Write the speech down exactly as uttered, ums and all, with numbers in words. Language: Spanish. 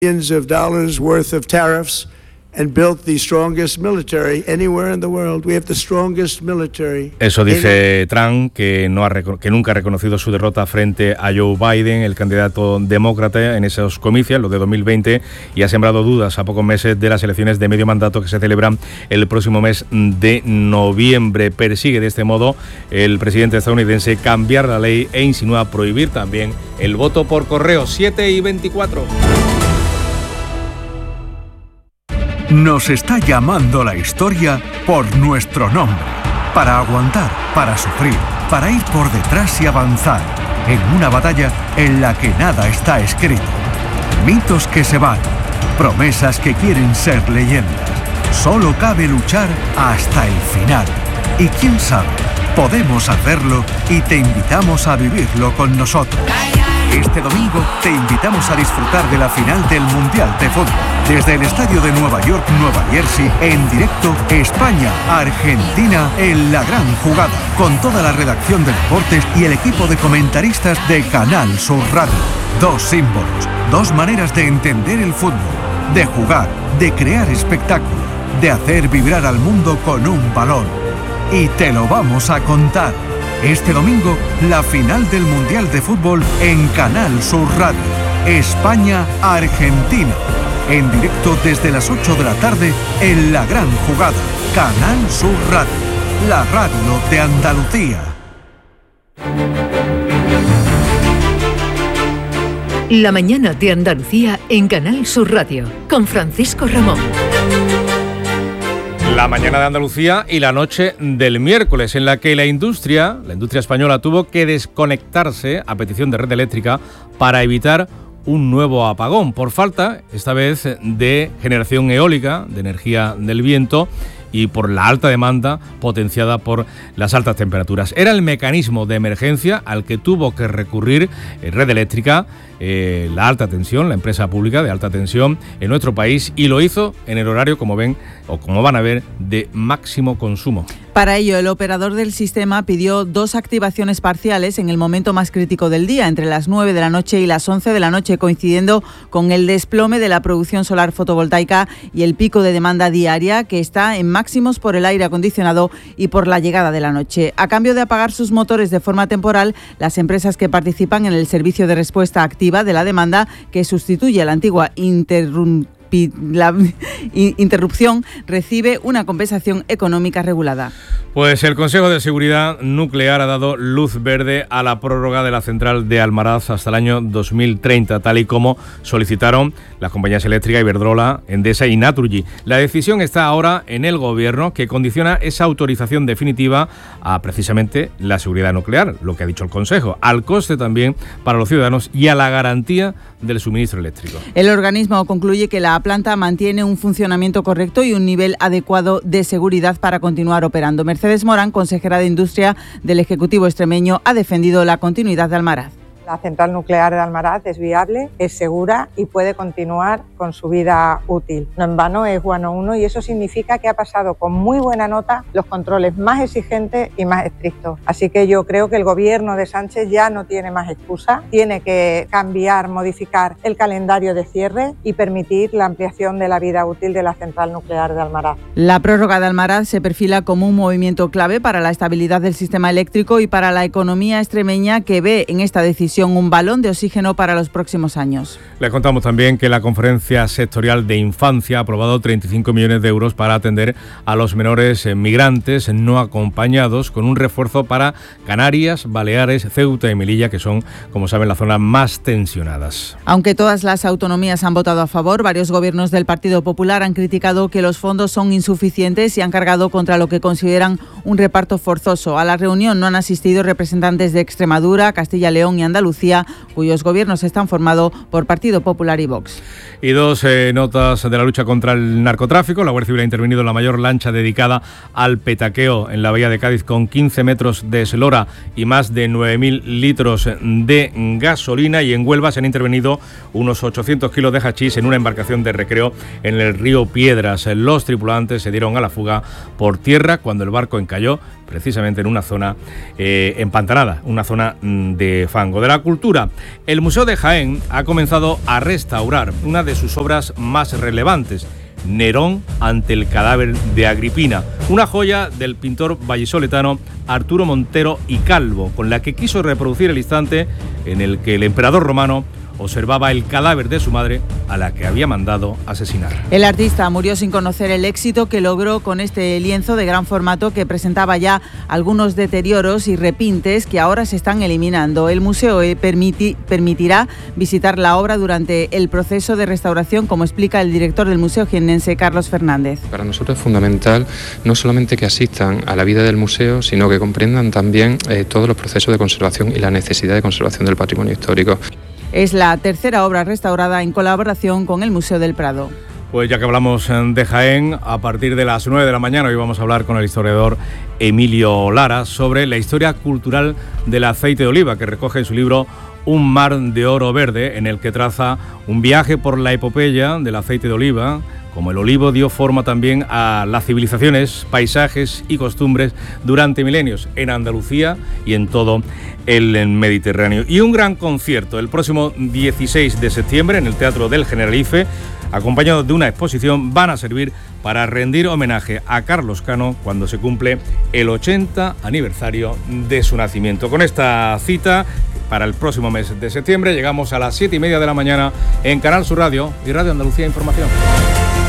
billions of dollars worth of tariffs and built the strongest military anywhere in the world. We have the strongest military. Eso dice Trump, que no ha que nunca ha reconocido su derrota frente a Joe Biden, el candidato demócrata, en esos comicios, los de dos mil veinte, y ha sembrado dudas a pocos meses de las elecciones de medio mandato que se celebran el próximo mes de noviembre. Persigue de este modo el presidente estadounidense cambiar la ley e insinúa prohibir también el voto por correo. siete y veinticuatro. Nos está llamando la historia por nuestro nombre. Para aguantar, para sufrir, para ir por detrás y avanzar. En una batalla en la que nada está escrito. Mitos que se van. Promesas que quieren ser leyendas. Solo cabe luchar hasta el final. Y quién sabe, podemos hacerlo y te invitamos a vivirlo con nosotros. Este domingo te invitamos a disfrutar de la final del Mundial de Fútbol. Desde el estadio de Nueva York, Nueva Jersey, en directo, España-Argentina en la gran jugada. Con toda la redacción de deportes y el equipo de comentaristas de Canal Sur Radio. Dos símbolos, dos maneras de entender el fútbol, de jugar, de crear espectáculo, de hacer vibrar al mundo con un balón. Y te lo vamos a contar. Este domingo, la final del Mundial de Fútbol en Canal Sur Radio. España-Argentina. En directo desde las ocho de la tarde en La Gran Jugada. Canal Sur Radio. La radio de Andalucía. La mañana de Andalucía en Canal Sur Radio. Con Francisco Ramón. La mañana de Andalucía y la noche del miércoles, en la que la industria, la industria española, tuvo que desconectarse a petición de Red Eléctrica para evitar un nuevo apagón, por falta, esta vez, de generación eólica, de energía del viento, y por la alta demanda potenciada por las altas temperaturas. Era el mecanismo de emergencia al que tuvo que recurrir Red Eléctrica, eh, la alta tensión, la empresa pública de alta tensión en nuestro país, y lo hizo en el horario, como ven o como van a ver, de máximo consumo. Para ello, el operador del sistema pidió dos activaciones parciales en el momento más crítico del día, entre las nueve de la noche y las once de la noche, coincidiendo con el desplome de la producción solar fotovoltaica y el pico de demanda diaria, que está en máximos por el aire acondicionado y por la llegada de la noche. A cambio de apagar sus motores de forma temporal, las empresas que participan en el servicio de respuesta activa de la demanda, que sustituye a la antigua interrupción, la interrupción, recibe una compensación económica regulada. Pues el Consejo de Seguridad Nuclear ha dado luz verde a la prórroga de la central de Almaraz hasta el año dos mil treinta, tal y como solicitaron las compañías eléctricas Iberdrola, Endesa y Naturgy. La decisión está ahora en el Gobierno, que condiciona esa autorización definitiva a precisamente la seguridad nuclear, lo que ha dicho el Consejo, al coste también para los ciudadanos y a la garantía del suministro eléctrico. El organismo concluye que la planta mantiene un funcionamiento correcto y un nivel adecuado de seguridad para continuar operando. Mercedes Morán, consejera de Industria del Ejecutivo extremeño, ha defendido la continuidad de Almaraz. La central nuclear de Almaraz es viable, es segura y puede continuar con su vida útil. No en vano es Guano uno, y eso significa que ha pasado con muy buena nota los controles más exigentes y más estrictos. Así que yo creo que el gobierno de Sánchez ya no tiene más excusa, tiene que cambiar, modificar el calendario de cierre y permitir la ampliación de la vida útil de la central nuclear de Almaraz. La prórroga de Almaraz se perfila como un movimiento clave para la estabilidad del sistema eléctrico y para la economía extremeña, que ve en esta decisión un balón de oxígeno para los próximos años. Le contamos también que la Conferencia Sectorial de Infancia ha aprobado treinta y cinco millones de euros para atender a los menores migrantes no acompañados, con un refuerzo para Canarias, Baleares, Ceuta y Melilla, que son, como saben, las zonas más tensionadas. Aunque todas las autonomías han votado a favor, varios gobiernos del Partido Popular han criticado que los fondos son insuficientes y han cargado contra lo que consideran un reparto forzoso. A la reunión no han asistido representantes de Extremadura, Castilla y León y Andalucía, cuyos gobiernos están formados por Partido Popular y Vox. Y dos eh, notas de la lucha contra el narcotráfico. La Guardia Civil ha intervenido en la mayor lancha dedicada al petaqueo en la bahía de Cádiz, con quince metros de eslora y más de nueve mil litros de gasolina. Y en Huelva se han intervenido unos ochocientos kilos de hachís en una embarcación de recreo en el río Piedras. Los tripulantes se dieron a la fuga por tierra cuando el barco encalló precisamente en una zona eh, empantanada, una zona de fango. De la la cultura. El Museo de Jaén ha comenzado a restaurar una de sus obras más relevantes, Nerón ante el cadáver de Agripina, una joya del pintor vallisoletano Arturo Montero y Calvo, con la que quiso reproducir el instante en el que el emperador romano observaba el cadáver de su madre, a la que había mandado asesinar. El artista murió sin conocer el éxito que logró con este lienzo de gran formato que presentaba ya algunos deterioros y repintes que ahora se están eliminando. El museo permiti- permitirá visitar la obra durante el proceso de restauración, como explica el director del Museo Jiennense, Carlos Fernández. Para nosotros es fundamental no solamente que asistan a la vida del museo, sino que comprendan también eh, todos los procesos de conservación y la necesidad de conservación del patrimonio histórico. Es la tercera obra restaurada en colaboración con el Museo del Prado. Pues ya que hablamos de Jaén, a partir de las nueve de la mañana hoy vamos a hablar con el historiador Emilio Lara sobre la historia cultural del aceite de oliva, que recoge en su libro Un mar de oro verde, en el que traza un viaje por la epopeya del aceite de oliva, como el olivo dio forma también a las civilizaciones, paisajes y costumbres durante milenios en Andalucía y en todo el Mediterráneo. Y un gran concierto el próximo dieciséis de septiembre en el Teatro del Generalife, acompañado de una exposición, van a servir para rendir homenaje a Carlos Cano cuando se cumple el ochenta aniversario de su nacimiento. Con esta cita, para el próximo mes de septiembre, llegamos a las siete y media de la mañana en Canal Sur Radio y Radio Andalucía Información.